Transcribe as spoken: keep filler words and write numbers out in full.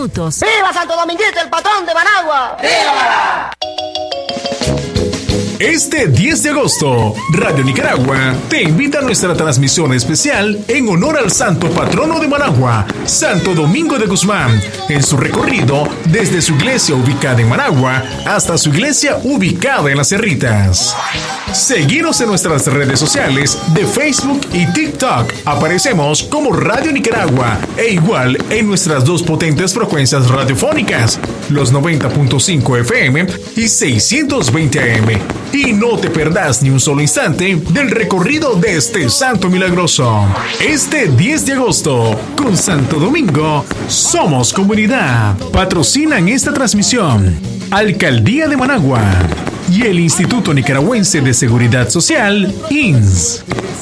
minutos. ¡Viva Santo Dominguito, el patrón de Managua! ¡Viva! Este diez de agosto, Radio Nicaragua te invita a nuestra transmisión especial en honor al santo patrono de Managua, Santo Domingo de Guzmán, en su recorrido desde su iglesia ubicada en Managua hasta su iglesia ubicada en Las Cerritas. Seguinos en nuestras redes sociales de Facebook y TikTok. Aparecemos como Radio Nicaragua e igual en nuestras dos potentes frecuencias radiofónicas, los noventa punto cinco F M y seiscientos veinte A M. Y no te perdás ni un solo instante del recorrido de este santo milagroso. Este diez de agosto, con Santo Domingo, somos comunidad. Patrocinan esta transmisión Alcaldía de Managua y el Instituto Nicaragüense de Seguridad Social, I N S.